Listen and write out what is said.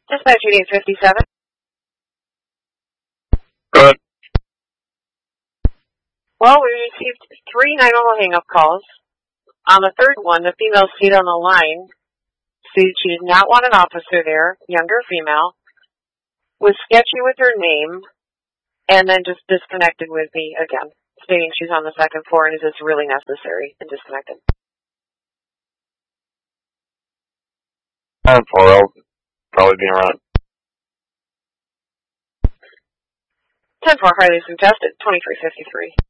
Dispatch 8857. Good. Well, we received 3 911 hang-up calls. On the third one, the female seat on the line stated she did not want an officer there, younger female, was sketchy with her name, and then just disconnected with me again, stating she's on the second floor and is this really necessary, and disconnected. 10-4, I'll probably be around. 10-4, highly suggested, 2353.